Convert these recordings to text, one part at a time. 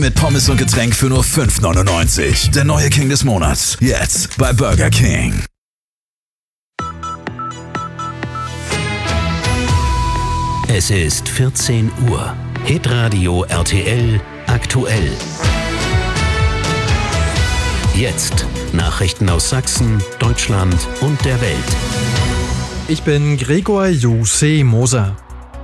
Mit Pommes und Getränk für nur 5,99. Der neue King des Monats. Jetzt bei Burger King. Es ist 14 Uhr. Hitradio RTL aktuell. Jetzt Nachrichten aus Sachsen, Deutschland und der Welt. Ich bin Gregor Jose Moser.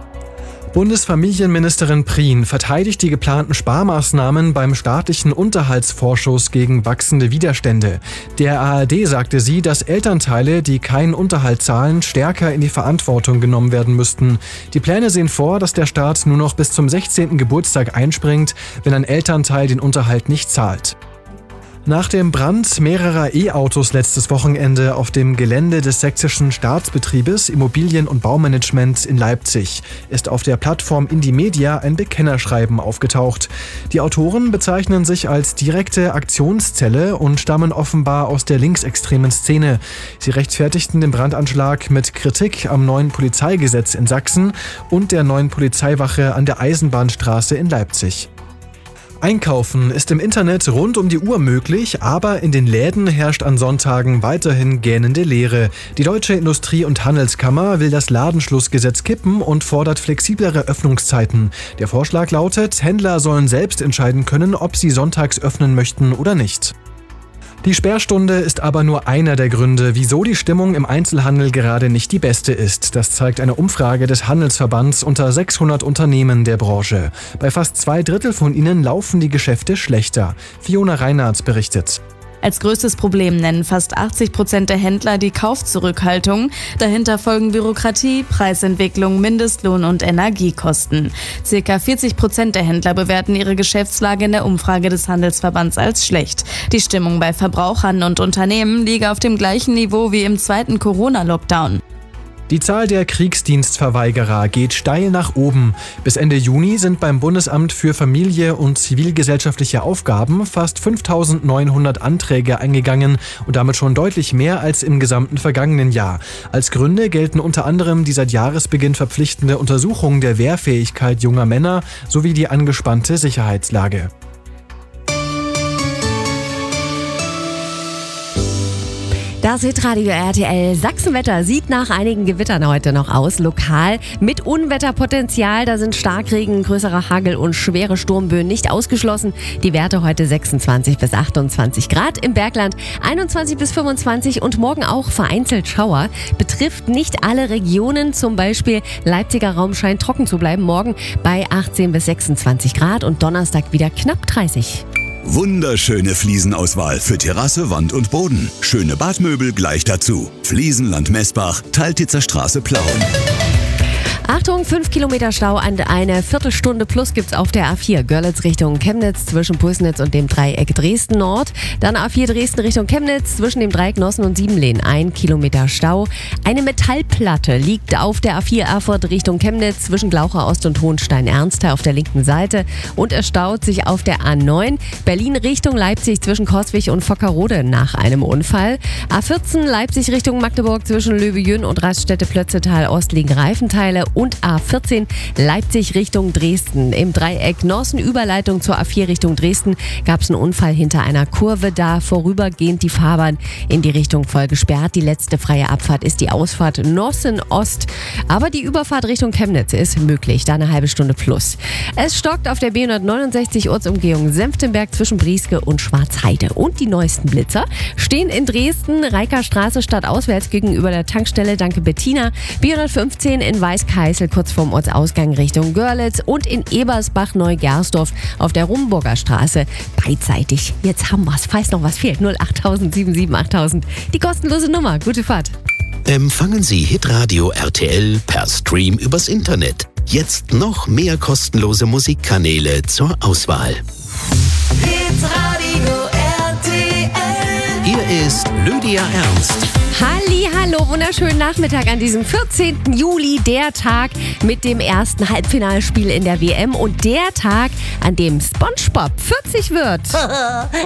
Bundesfamilienministerin Prien verteidigt die geplanten Sparmaßnahmen beim staatlichen Unterhaltsvorschuss gegen wachsende Widerstände. Der ARD sagte sie, dass Elternteile, die keinen Unterhalt zahlen, stärker in die Verantwortung genommen werden müssten. Die Pläne sehen vor, dass der Staat nur noch bis zum 16. Geburtstag einspringt, wenn ein Elternteil den Unterhalt nicht zahlt. Nach dem Brand mehrerer E-Autos letztes Wochenende auf dem Gelände des sächsischen Staatsbetriebes Immobilien- und Baumanagement in Leipzig ist auf der Plattform Indymedia ein Bekennerschreiben aufgetaucht. Die Autoren bezeichnen sich als direkte Aktionszelle und stammen offenbar aus der linksextremen Szene. Sie rechtfertigten den Brandanschlag mit Kritik am neuen Polizeigesetz in Sachsen und der neuen Polizeiwache an der Eisenbahnstraße in Leipzig. Einkaufen ist im Internet rund um die Uhr möglich, aber in den Läden herrscht an Sonntagen weiterhin gähnende Leere. Die Deutsche Industrie- und Handelskammer will das Ladenschlussgesetz kippen und fordert flexiblere Öffnungszeiten. Der Vorschlag lautet, Händler sollen selbst entscheiden können, ob sie sonntags öffnen möchten oder nicht. Die Sperrstunde ist aber nur einer der Gründe, wieso die Stimmung im Einzelhandel gerade nicht die beste ist. Das zeigt eine Umfrage des Handelsverbands unter 600 Unternehmen der Branche. Bei fast 2/3 von ihnen laufen die Geschäfte schlechter. Fiona Reinartz berichtet. Als größtes Problem nennen fast 80% der Händler die Kaufzurückhaltung. Dahinter folgen Bürokratie, Preisentwicklung, Mindestlohn und Energiekosten. Circa 40% der Händler bewerten ihre Geschäftslage in der Umfrage des Handelsverbands als schlecht. Die Stimmung bei Verbrauchern und Unternehmen liege auf dem gleichen Niveau wie im zweiten Corona-Lockdown. Die Zahl der Kriegsdienstverweigerer geht steil nach oben. Bis Ende Juni sind beim Bundesamt für Familie und zivilgesellschaftliche Aufgaben fast 5.900 Anträge eingegangen und damit schon deutlich mehr als im gesamten vergangenen Jahr. Als Gründe gelten unter anderem die seit Jahresbeginn verpflichtende Untersuchung der Wehrfähigkeit junger Männer sowie die angespannte Sicherheitslage. Das Hitradio RTL Sachsenwetter sieht nach einigen Gewittern heute noch aus, lokal mit Unwetterpotenzial. Da sind Starkregen, größerer Hagel und schwere Sturmböen nicht ausgeschlossen. Die Werte heute 26 bis 28 Grad, im Bergland 21 bis 25 und morgen auch vereinzelt Schauer. Betrifft nicht alle Regionen, zum Beispiel Leipziger Raum scheint trocken zu bleiben, morgen bei 18 bis 26 Grad und Donnerstag wieder knapp 30. Wunderschöne Fliesenauswahl für Terrasse, Wand und Boden. Schöne Badmöbel gleich dazu. Fliesenland Messbach, Teiltitzer Straße Plauen. Achtung, 5 Kilometer Stau und eine Viertelstunde plus gibt's auf der A4 Görlitz Richtung Chemnitz zwischen Pulsnitz und dem Dreieck Dresden Nord. Dann A4 Dresden Richtung Chemnitz zwischen dem Dreieck Nossen und Siebenlehn 1 Kilometer Stau. Eine Metallplatte liegt auf der A4 Erfurt Richtung Chemnitz zwischen Glaucher Ost und Hohenstein-Ernstthal auf der linken Seite. Und es staut sich auf der A9 Berlin Richtung Leipzig zwischen Coswig und Fockerode nach einem Unfall. A14 Leipzig Richtung Magdeburg zwischen Löwe-Jün und Raststätte-Plötzetal Ost liegen Reifenteile. Und A14 Leipzig Richtung Dresden. Im Dreieck Nossen Überleitung zur A4 Richtung Dresden gab es einen Unfall hinter einer Kurve. Da vorübergehend die Fahrbahn in die Richtung voll gesperrt. Die letzte freie Abfahrt ist die Ausfahrt Nossen Ost. Aber die Überfahrt Richtung Chemnitz ist möglich. Da eine halbe Stunde plus. Es stockt auf der B169 Ortsumgehung Senftenberg zwischen Brieske und Schwarzheide. Und die neuesten Blitzer stehen in Dresden. Reikerstraße stadtauswärts gegenüber der Tankstelle. Danke Bettina. B115 in Weißkreisel kurz vorm Ortsausgang Richtung Görlitz und in Ebersbach-Neugersdorf auf der Rumburger Straße beidseitig. Jetzt haben wir's. Falls noch was fehlt, 08000 77 8000. Die kostenlose Nummer. Gute Fahrt. Empfangen Sie Hitradio RTL per Stream übers Internet. Jetzt noch mehr kostenlose Musikkanäle zur Auswahl. Hitradio RTL. Hier ist Lydia Ernst. Hallihallo, wunderschönen Nachmittag an diesem 14. Juli, der Tag mit dem ersten Halbfinalspiel in der WM und der Tag, an dem SpongeBob 40 wird.